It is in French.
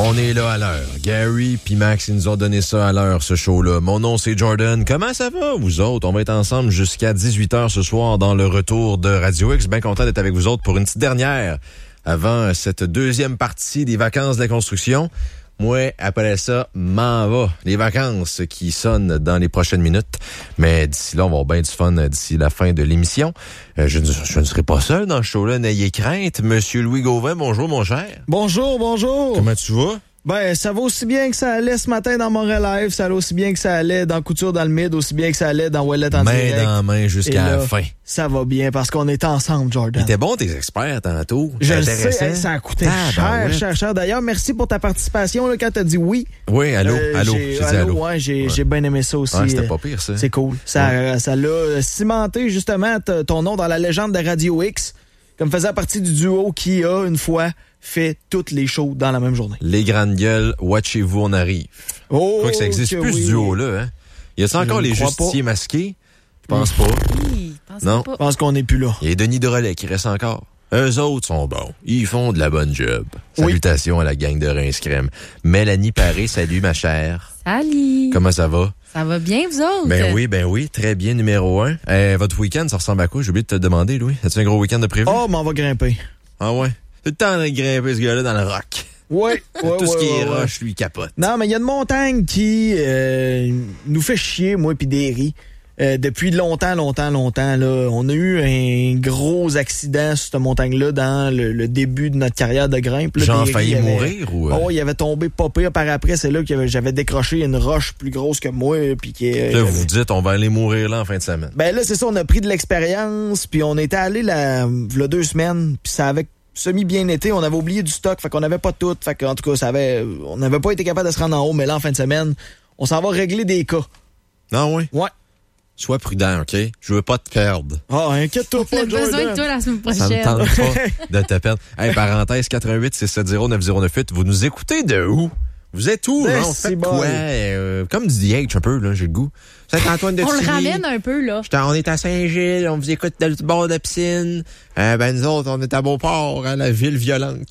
On est là à l'heure. Gary puis Max, ils nous ont donné ça à l'heure, ce show-là. Mon nom, c'est Jordan. Comment ça va, vous autres? On va être ensemble jusqu'à 18h ce soir dans le retour de Radio X. Bien content d'être avec vous autres pour une petite dernière avant cette deuxième partie des vacances de la construction. Moi, après ça, m'en va. Les vacances qui sonnent dans les prochaines minutes. Mais d'ici là, on va avoir bien du fun d'ici la fin de l'émission. Je ne serai pas seul dans ce show-là. N'ayez crainte. Monsieur Louis Gauvin, bonjour, mon cher. Bonjour, bonjour. Comment tu vas? Ben, ça va aussi bien que ça allait ce matin dans Montréal Live, ça allait aussi bien que ça allait dans Couture dans le Mid, aussi bien que ça allait dans Ouellet en direct. Main dans main jusqu'à la fin. Ça va bien parce qu'on est ensemble, Jordan. C'était bon tes experts tantôt. Je le sais, ça a coûté cher. D'ailleurs, merci pour ta participation là, quand t'as dit oui. Oui, allô. J'ai dit allô. Ouais, j'ai bien aimé ça aussi. Ouais, c'était pas pire, ça. C'est cool. Ça l'a cimenté justement ton nom dans la légende de Radio X, comme faisait partie du duo qui a une fois fait toutes les shows dans la même journée. Les grandes gueules, watchez-vous, on arrive. Oh, je crois que ça existe plus, ce duo-là. Hein? Y a-t-il encore les justiciers masqués? Je pense pas. Oui, non. Je pense qu'on n'est plus là. Il y a Denis Drolet qui reste encore. Eux autres sont bons. Ils font de la bonne job. Salutations à la gang de Rince Crème. Mélanie Paré, salut ma chère. Salut. Comment ça va? Ça va bien, vous autres? Ben oui, très bien, numéro 1. Votre week-end, ça ressemble à quoi? J'ai oublié de te demander, Louis. As-tu un gros week-end de prévu? Oh, mais on va grimper. Ah ouais? Tout le temps de grimper ce gars-là dans le rock. Oui. Tout ce qui est roche, lui, capote. Non, mais il y a une montagne qui nous fait chier, moi puis Derry. Depuis longtemps, là. On a eu un gros accident sur cette montagne-là dans le début de notre carrière de grimpe. Là, Genre failli mourir ou... Oh, il avait tombé pas pire par après. C'est là que j'avais décroché une roche plus grosse que moi. Puis là, vous dites, on va aller mourir là en fin de semaine. Ben là, c'est ça, on a pris de l'expérience. Puis on était allé là 2 semaines. Puis ça avait semi-bien été. On avait oublié du stock. Fait qu'on avait pas tout. Fait qu'en tout cas, on n'avait pas été capable de se rendre en haut. Mais là, en fin de semaine, on s'en va régler des cas. Non, oui? Ouais. Sois prudent, OK? Je veux pas te perdre. Ah, inquiète-toi pas, Jordan. On a besoin de toi la semaine prochaine. Ça me tente pas de te perdre. Hey, parenthèse 88-670-9098. Vous nous écoutez de où? Vous êtes où? On fait quoi? Comme du DH un peu, là, j'ai le goût. Saint-Antoine de Tilly. On le ramène un peu, là. On est à Saint-Gilles, on vous écoute dans le bord de la piscine. Nous autres, on est à Beauport, hein, la ville violente.